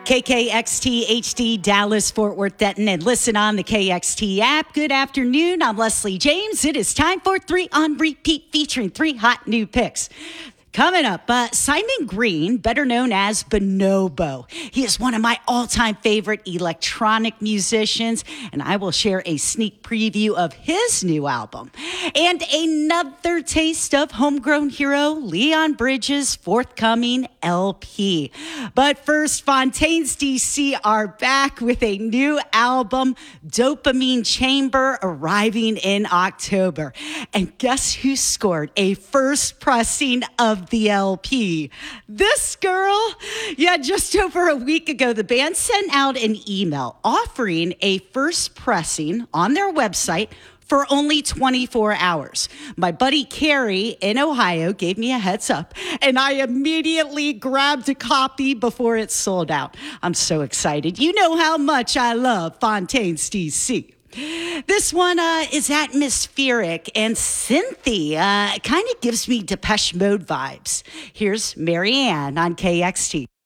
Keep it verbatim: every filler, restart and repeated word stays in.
K K X T H D Dallas, Fort Worth, Denton, and listen on the K X T app. Good afternoon. I'm Leslie James. It is time for Three on Repeat featuring three hot new picks. Coming up, uh, Simon Green, better known as Bonobo. He is one of my all-time favorite electronic musicians, and I will share a sneak preview of his new album. And another taste of homegrown hero Leon Bridges' forthcoming L P. But first, Fontaines D C are back with a new album, Dopamine Chamber, arriving in October. And guess who scored a first pressing of the L P? This girl. Yeah, just over a week ago, the band sent out an email offering a first pressing on their website for only twenty-four hours. My buddy Carrie in Ohio gave me a heads up, and I immediately grabbed a copy before it sold out. I'm so excited. You know how much I love Fontaines D C. This one uh, is atmospheric and synthy. Uh, kind of gives me Depeche Mode vibes. Here's Marianne on K X T.